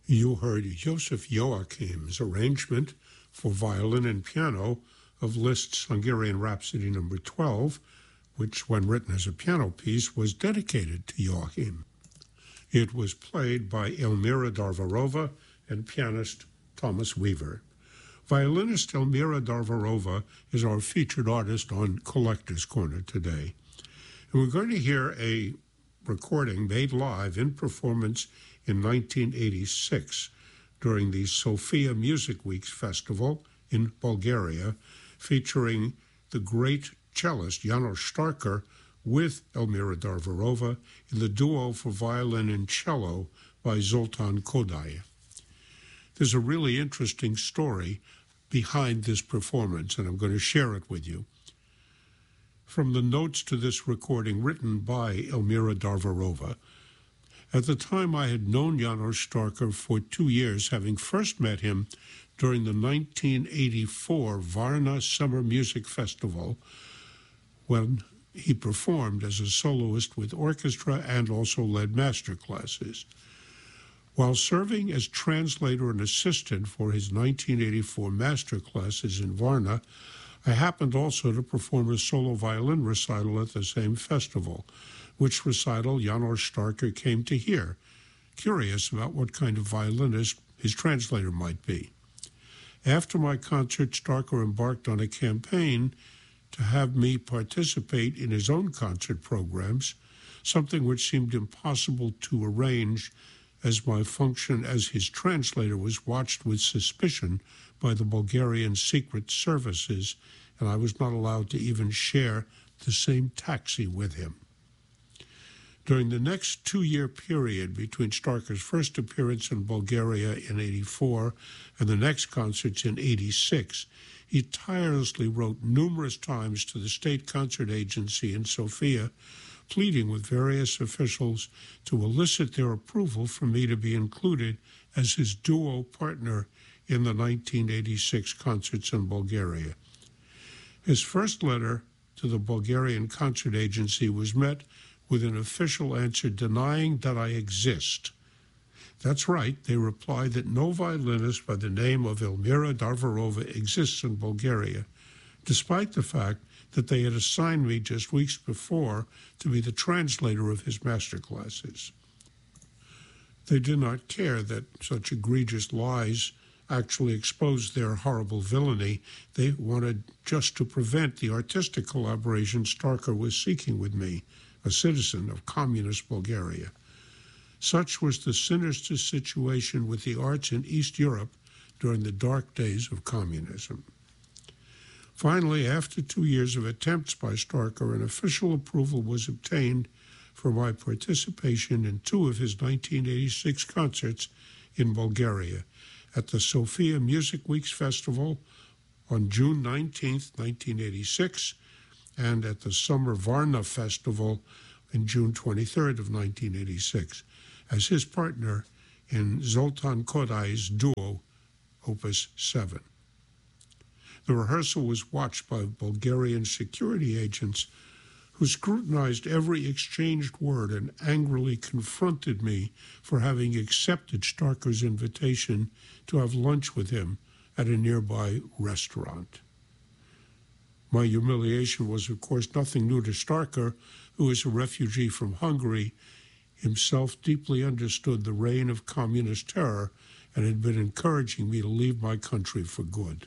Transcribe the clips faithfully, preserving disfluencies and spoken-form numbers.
You heard Joseph Joachim's arrangement for violin and piano of Liszt's Hungarian Rhapsody number twelve, which, when written as a piano piece, was dedicated to Joachim. It was played by Elmira Darvarova and pianist Thomas Weaver. Violinist Elmira Darvarova is our featured artist on Collector's Corner today. And we're going to hear a recording made live in performance in nineteen eighty-six during the Sofia Music Weeks Festival in Bulgaria, featuring the great cellist János Starker with Elmira Darvarova in the duo for violin and cello by Zoltán Kodály. There's a really interesting story behind this performance, and I'm going to share it with you. From the notes to this recording written by Elmira Darvarova, at the time I had known János Starker for two years, having first met him during the nineteen eighty-four Varna Summer Music Festival, when he performed as a soloist with orchestra and also led master classes. While serving as translator and assistant for his nineteen eighty-four master classes in Varna, I happened also to perform a solo violin recital at the same festival, which recital János Starker came to hear, curious about what kind of violinist his translator might be. After my concert, Starker embarked on a campaign to have me participate in his own concert programs, something which seemed impossible to arrange as my function as his translator was watched with suspicion by the Bulgarian secret services, and I was not allowed to even share the same taxi with him. During the next two-year period between Starker's first appearance in Bulgaria in eighty-four and the next concerts in eighty-six, he tirelessly wrote numerous times to the State Concert Agency in Sofia, pleading with various officials to elicit their approval for me to be included as his duo partner in the nineteen eighty-six concerts in Bulgaria. His first letter to the Bulgarian Concert Agency was met with an official answer denying that I exist. That's right, they replied that no violinist by the name of Elmira Darvarova exists in Bulgaria, despite the fact that they had assigned me just weeks before to be the translator of his master classes. They did not care that such egregious lies actually exposed their horrible villainy. They wanted just to prevent the artistic collaboration Starker was seeking with me, a citizen of communist Bulgaria. Such was the sinister situation with the arts in East Europe during the dark days of communism. Finally, after two years of attempts by Starker, an official approval was obtained for my participation in two of his nineteen eighty-six concerts in Bulgaria, at the Sofia Music Weeks Festival on June nineteenth, nineteen eighty-six, and at the Summer Varna Festival in June twenty-third of nineteen eighty-six, as his partner in Zoltán Kodály's duo, Opus seven. The rehearsal was watched by Bulgarian security agents who scrutinized every exchanged word and angrily confronted me for having accepted Starker's invitation to have lunch with him at a nearby restaurant. My humiliation was, of course, nothing new to Starker, who is a refugee from Hungary, himself deeply understood the reign of communist terror and had been encouraging me to leave my country for good.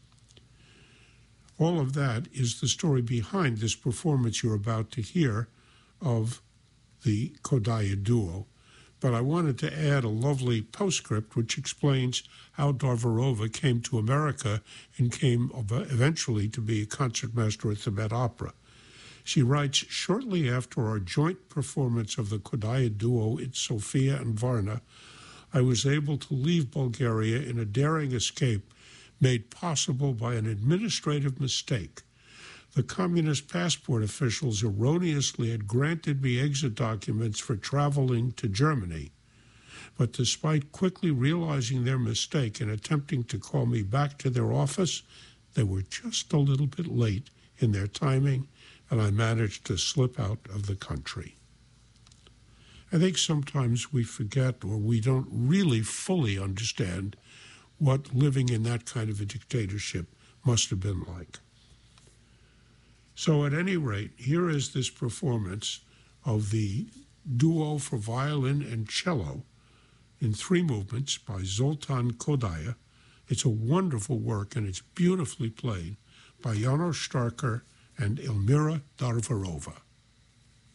All of that is the story behind this performance you're about to hear of the Kodály duo. But I wanted to add a lovely postscript which explains how Darvarova came to America and came eventually to be a concertmaster at the Met Opera. She writes, shortly after our joint performance of the Kodály duo in Sofia and Varna, I was able to leave Bulgaria in a daring escape made possible by an administrative mistake. The communist passport officials erroneously had granted me exit documents for traveling to Germany. But despite quickly realizing their mistake and attempting to call me back to their office, they were just a little bit late in their timing, and I managed to slip out of the country. I think sometimes we forget or we don't really fully understand what living in that kind of a dictatorship must have been like. So at any rate, here is this performance of the duo for violin and cello in three movements by Zoltan Kodaly. It's a wonderful work, and it's beautifully played by János Starker and Elmira Darvarova.